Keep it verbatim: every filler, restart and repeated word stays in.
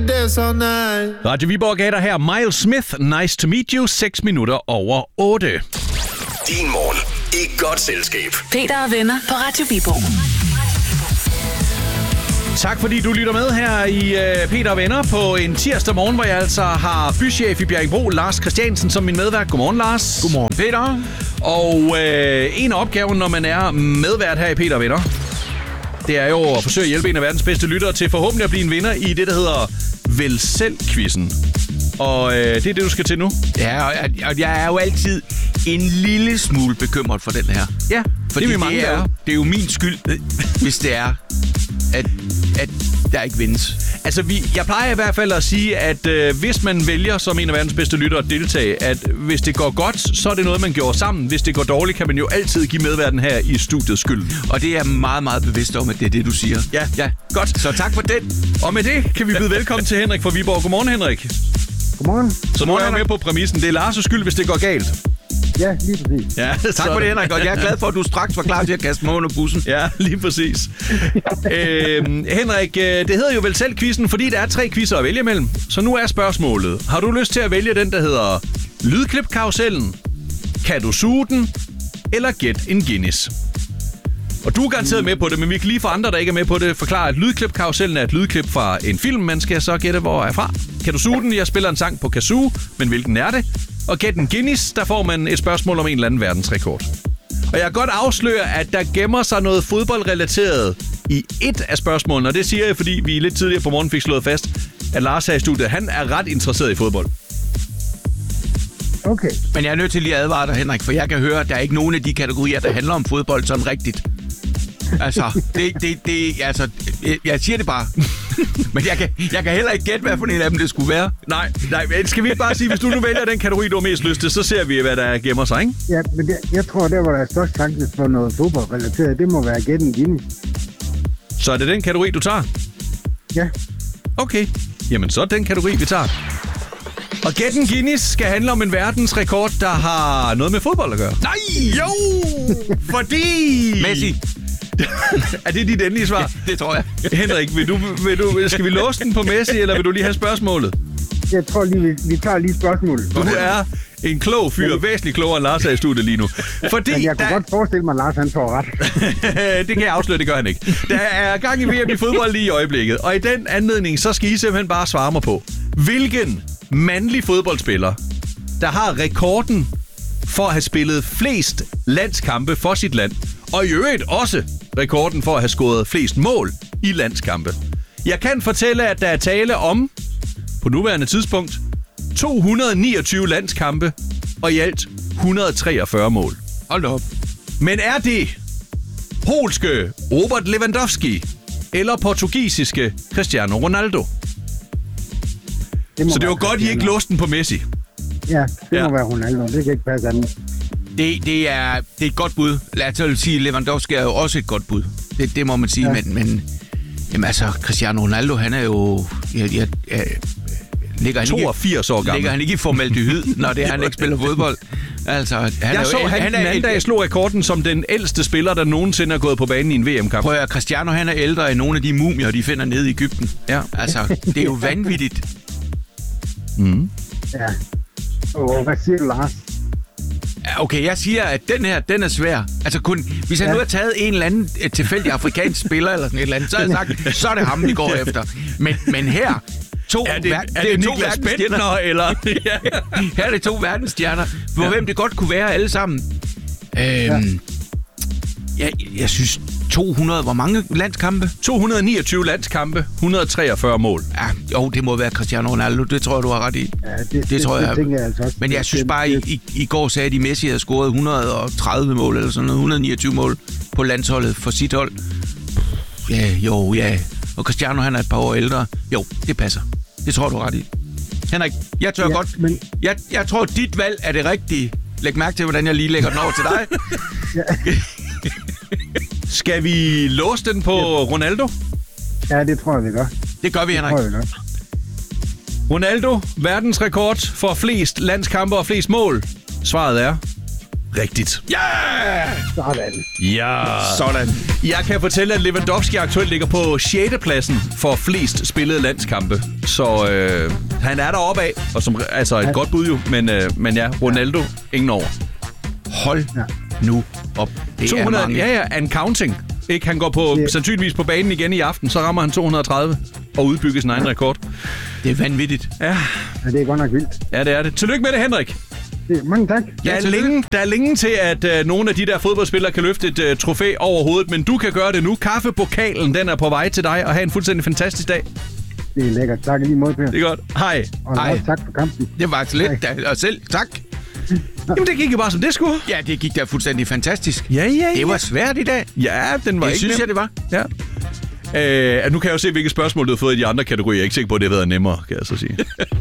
dance all night. Radio Viborg gav dig her Miles Smith, Nice to meet you, seks minutter over otte. Din morgen i godt selskab. Peter og venner på Radio Viborg. Tak fordi du lytter med her i uh, Peter og Venner på en tirsdag morgen, hvor jeg altså har bychef i Bjerringbro, Lars Christiansen, som min medvært. Godmorgen, Lars. Godmorgen, Peter. Og uh, en af opgaven, når man er medvært her i Peter og Venner, det er jo at forsøge at hjælpe en af verdens bedste lyttere til forhåbentlig at blive en vinder i det, der hedder Vælg Selv-quizzen. Og øh, det er det, du skal til nu. Ja, og jeg, og jeg er jo altid en lille smule bekymret for den her. Ja, fordi det er, mange, det, er jo, det er jo min skyld, hvis det er, at, at der ikke vindes. Altså, vi, jeg plejer i hvert fald at sige, at øh, hvis man vælger som en af verdens bedste lyttere at deltage, at hvis det går godt, så er det noget, man gjorde sammen. Hvis det går dårligt, kan man jo altid give medværten her i studiet skyld. Og det er jeg meget, meget bevidst om, at det er det, du siger. Ja, ja, godt. Så tak for den. Og med det kan vi byde velkommen til Henrik fra Viborg. Godmorgen, Henrik. Godmorgen. Så nu er jeg med på præmissen. Det er Lars' skyld, hvis det går galt. Ja, lige præcis. Ja, tak for det, Henrik. Og jeg er glad for, at du straks var klar til at kaste mig under bussen. Ja, lige præcis. øhm, Henrik, det hedder jo Vælg Selv-quizzen, fordi der er tre quizzer at vælge imellem. Så nu er spørgsmålet. Har du lyst til at vælge den, der hedder Lydklip-karusellen? Kan du suge den? Eller gæt en Guinness? Og du er garanteret med på det, men vi kan lige for andre, der ikke er med på det, forklare, at lydklip-karusellen er et lydklip fra en film. Man skal så gætte, hvor er fra. Kan du suge den? Jeg spiller en sang på kazoo, men hvilken er det? Og gæt en Guinness, der får man et spørgsmål om en eller anden verdensrekord. Og jeg kan godt afsløre, at der gemmer sig noget fodboldrelateret i et af spørgsmålene. Og det siger jeg, fordi vi lidt tidligere på morgen fik slået fast, at Lars her i studiet, han er ret interesseret i fodbold. Okay. Men jeg er nødt til lige at advare dig, Henrik, for jeg kan høre, at der er ikke nogen af de kategorier, der handler om fodbold sådan rigtigt. Altså, det, det, det, altså, jeg, jeg siger det bare. Men jeg kan, jeg kan heller ikke gætte, hvad for en af dem det skulle være. Nej, nej, men skal vi ikke bare sige, hvis du nu vælger den kategori, du har mest lyst til, så ser vi, hvad der gemmer sig, ikke? Ja, men det, jeg tror, der hvor der er størst chance for noget fodboldrelateret, det må være gæt en Guinness. Så er det den kategori, du tager? Ja. Okay, jamen så er den kategori, vi tager. Og gæt en Guinness skal handle om en verdensrekord, der har noget med fodbold at gøre. Nej! Jo! Fordi... Messi. Er det dit endelige svar? Ja, det tror jeg. Henrik, vil du, vil du, skal vi låse den på Messi, eller vil du lige have spørgsmålet? Jeg tror lige, vi, vi tager lige spørgsmålet. Du er en klog fyr, væsentligt klogere end Lars er i studiet lige nu. Fordi men jeg kunne der... godt forestille mig, at Lars han får ret. Det kan jeg afsløre, det gør han ikke. Der er gang i V M i fodbold lige i øjeblikket, og i den anledning, så skal I simpelthen bare svare mig på, hvilken mandlig fodboldspiller, der har rekorden for at have spillet flest landskampe for sit land, og i øvrigt også rekorden for at have scoret flest mål i landskampe. Jeg kan fortælle, at der er tale om, på nuværende tidspunkt, to hundrede niogtyve landskampe og i alt et hundrede treogfyrre mål. Hold op. Men er det polske Robert Lewandowski eller portugisiske Cristiano Ronaldo? Det Så det var godt, I ikke låste den på Messi. Ja, det Ja. må være Ronaldo. Det kan ikke passe andet. Det, det, er, det er et godt bud. Lad os sige, Lewandowski er jo også et godt bud. Det, det må man sige, ja. men, men jamen, altså, Cristiano Ronaldo, han er jo... Jeg, jeg, jeg, ligger han toogfirs år gammel. Ligger han ikke i formaldehyd, når det er, han ikke spiller fodbold? Altså, han jeg er så, jo, han, han den er anden dag slog rekorden som den ældste spiller, der nogensinde er gået på banen i en V M-kamp. Prøv at Cristiano, han er ældre end nogle af de mumier, de finder nede i Egypten. Ja. Altså, det er jo vanvittigt. Mm. Ja. Og hvad siger du, Lars? Okay, jeg siger, at den her, den er svær. Altså, kun, hvis han ja. nu har taget en eller anden tilfældig afrikansk spiller, eller sådan et eller andet, så har jeg sagt, så er det ham, vi går efter. Men, men her... To er det, ver- er det, det er to Niklas Bentner, eller? Ja. Her er det to verdensstjerner, for ja. hvem det godt kunne være alle sammen. Øhm, ja. jeg, jeg synes, to hundrede, hvor mange landskampe? to hundrede niogtyve landskampe, et hundrede treogfyrre mål. Ja, jo, det må være Cristiano Ronaldo, det tror jeg, du har ret i. Ja, det, det, det tror det, jeg. Det jeg altså også. Men jeg synes bare, i, i, i går sagde, at Messi havde scoret et hundrede og tredive mål, eller sådan noget, et hundrede og niogtyve mål på landsholdet for sit hold. Ja, jo, ja. Og Cristiano, han er et par år ældre. Jo, det passer. Det tror du ret i. Henrik, jeg tør ja, godt. Men... Jeg, jeg tror, dit valg er det rigtige. Læg mærke til, hvordan jeg lige lægger den over til dig. Ja. Skal vi låse den på ja. Ronaldo? Ja, det tror jeg, vi gør. Det gør vi, Henrik. Det tror jeg, vi gør. Ronaldo, verdensrekord for flest landskampe og flest mål. Svaret er rigtigt. Ja! Sådan. Ja. Sådan. Jeg kan fortælle, at Lewandowski aktuelt ligger på sjette pladsen for flest spillede landskampe. Så øh, han er deroppe af, og som, altså et ja. godt bud jo. Men, øh, men ja, Ronaldo, ingen over. Hold ja. nu op. Det to hundrede, er mange. ja, ja, and counting. Ikke? Han går på, Det- sandsynligvis på banen igen i aften, så rammer han to hundrede og tredive og udbygger sin egen rekord. Det er vanvittigt. Ja, Ja, det er godt nok vildt. ja, det er det. Tillykke med det, Henrik. Det, mange tak. Der er, tillykke. længe, der er længe til, at øh, nogle af de der fodboldspillere kan løfte et øh, trofæ over hovedet, men du kan gøre det nu. Kaffepokalen, den er på vej til dig, og have en fuldstændig fantastisk dag. Det er lækkert. Tak i lige måde, Per. Det er godt. Hej. Og Hej. også tak for kampen. Det var så lidt. Og selv tak. Jamen, det gik jo bare som det skulle. Ja, det gik da fuldstændig fantastisk. Ja, ja, ja. Det var svært i dag. Ja, den var Det ikke synes nem. jeg, det var. Ja. Øh, nu kan jeg jo se, hvilke spørgsmål du har fået i de andre kategorier. Jeg er ikke sikker på, at det har været nemmere, kan jeg så sige.